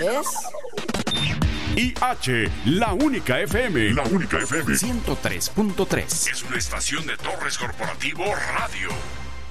es IH, la única FM. La única FM. 103.3. Es una estación de Torres Corporativo Radio.